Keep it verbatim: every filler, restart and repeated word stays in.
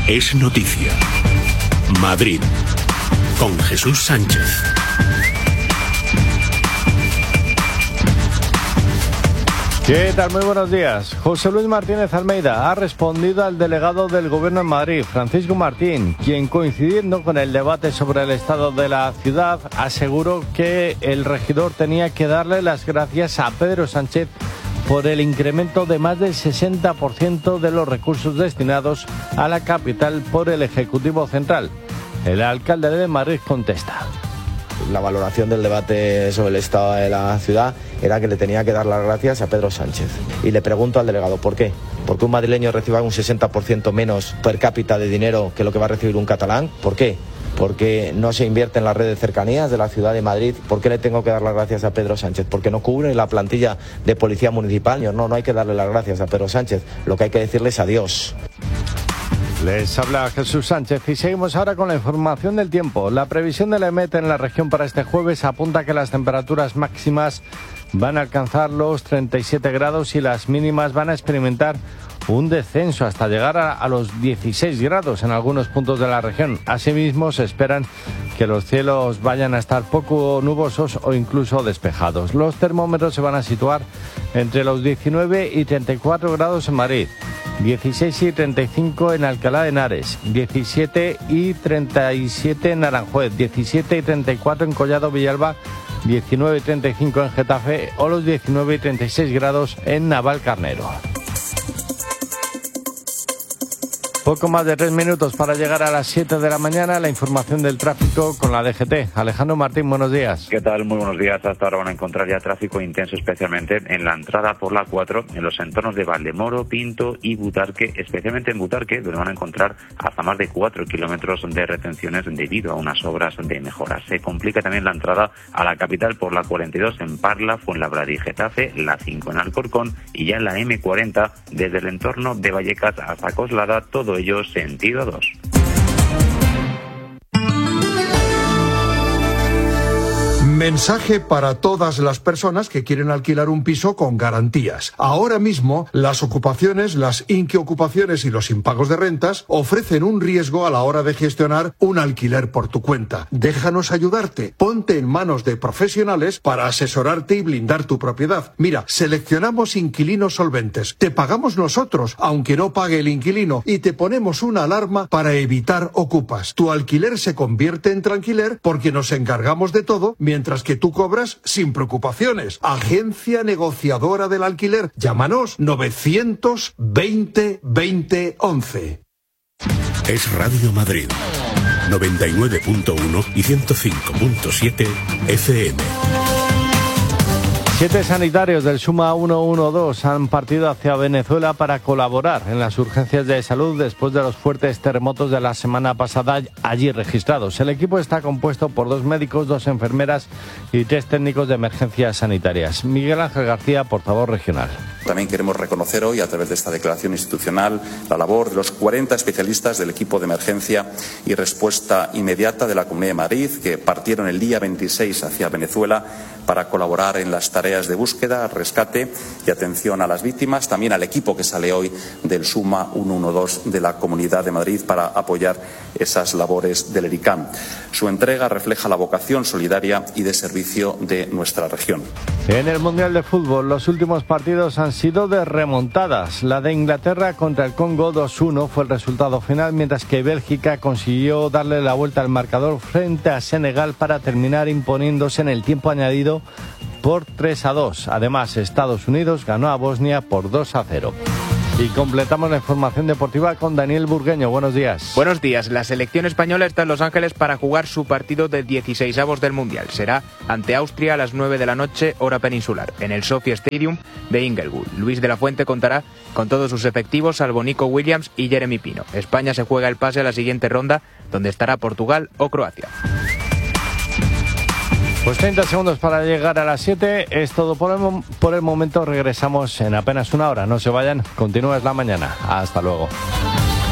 es noticia. Madrid, con Jesús Sánchez. ¿Qué tal? Muy buenos días. José Luis Martínez Almeida ha respondido al delegado del Gobierno en Madrid, Francisco Martín, quien, coincidiendo con el debate sobre el estado de la ciudad, aseguró que el regidor tenía que darle las gracias a Pedro Sánchez por el incremento de más del sesenta por ciento de los recursos destinados a la capital por el Ejecutivo Central. El alcalde de Madrid contesta. La valoración del debate sobre el estado de la ciudad era que le tenía que dar las gracias a Pedro Sánchez. Y le pregunto al delegado, ¿por qué? ¿Porque un madrileño reciba un sesenta por ciento menos per cápita de dinero que lo que va a recibir un catalán? ¿Por qué? Porque no se invierte en la red de cercanías de la ciudad de Madrid. ¿Por qué le tengo que dar las gracias a Pedro Sánchez? ¿Porque no cubre la plantilla de policía municipal? No, no hay que darle las gracias a Pedro Sánchez. Lo que hay que decirle es adiós. Les habla Jesús Sánchez y seguimos ahora con la información del tiempo. La previsión de la EMET en la región para este jueves apunta que las temperaturas máximas van a alcanzar los treinta y siete grados y las mínimas van a experimentar un descenso hasta llegar a, a los dieciséis grados en algunos puntos de la región. Asimismo, se esperan que los cielos vayan a estar poco nubosos o incluso despejados. Los termómetros se van a situar entre los diecinueve y treinta y cuatro grados en Madrid, dieciséis y treinta y cinco en Alcalá de Henares, diecisiete y treinta y siete en Aranjuez, diecisiete y treinta y cuatro en Collado Villalba, diecinueve y treinta y cinco en Getafe o los diecinueve y treinta y seis grados en Navalcarnero. Poco más de tres minutos para llegar a las siete de la mañana. La información del tráfico con la D G T. Alejandro Martín, buenos días. ¿Qué tal? Muy buenos días. Hasta ahora van a encontrar ya tráfico intenso, especialmente en la entrada por la cuatro, en los entornos de Valdemoro, Pinto y Butarque, especialmente en Butarque, donde van a encontrar hasta más de cuatro kilómetros de retenciones debido a unas obras de mejora. Se complica también la entrada a la capital por la cuarenta y dos en Parla, Fuenlabrada y Getafe, la cinco en Alcorcón y ya en la eme cuarenta desde el entorno de Vallecas hasta Coslada, todo ello sentido dos. Mensaje para todas las personas que quieren alquilar un piso con garantías. Ahora mismo, las ocupaciones, las inquiocupaciones y los impagos de rentas ofrecen un riesgo a la hora de gestionar un alquiler por tu cuenta. Déjanos ayudarte. Ponte en manos de profesionales para asesorarte y blindar tu propiedad. Mira, seleccionamos inquilinos solventes. Te pagamos nosotros, aunque no pague el inquilino, y te ponemos una alarma para evitar ocupas. Tu alquiler se convierte en tranquiler porque nos encargamos de todo mientras que tú cobras sin preocupaciones. Agencia negociadora del alquiler. Llámanos novecientos veinte veinte once. Es Radio Madrid, noventa y nueve punto uno y ciento cinco punto siete F M. Siete sanitarios del Suma ciento doce han partido hacia Venezuela para colaborar en las urgencias de salud después de los fuertes terremotos de la semana pasada allí registrados. El equipo está compuesto por dos médicos, dos enfermeras y tres técnicos de emergencias sanitarias. Miguel Ángel García, portavoz regional. También queremos reconocer hoy, a través de esta declaración institucional, la labor de los cuarenta especialistas del equipo de emergencia y respuesta inmediata de la Comunidad de Madrid, que partieron el día veintiséis hacia Venezuela para colaborar en las tareas de búsqueda, rescate y atención a las víctimas. También al equipo que sale hoy del Suma ciento doce de la Comunidad de Madrid para apoyar esas labores del ERICAM. Su entrega refleja la vocación solidaria y de servicio de nuestra región. En el Mundial de Fútbol, los últimos partidos han sido de remontadas. La de Inglaterra contra el Congo dos uno fue el resultado final, mientras que Bélgica consiguió darle la vuelta al marcador frente a Senegal para terminar imponiéndose en el tiempo añadido por tres a dos. Además, Estados Unidos ganó a Bosnia por dos a cero. Y completamos la información deportiva con Daniel Burgueño. Buenos días. Buenos días. La selección española está en Los Ángeles para jugar su partido de dieciseisavos del Mundial. Será ante Austria a las nueve de la noche, hora peninsular, en el Sophie Stadium de Inglewood. Luis de la Fuente contará con todos sus efectivos, salvo Nico Williams y Jeremy Pino. España se juega el pase a la siguiente ronda, donde estará Portugal o Croacia. Pues treinta segundos para llegar a las siete. Es todo por el, por el momento. Regresamos en apenas una hora. No se vayan. Continúa la mañana. Hasta luego.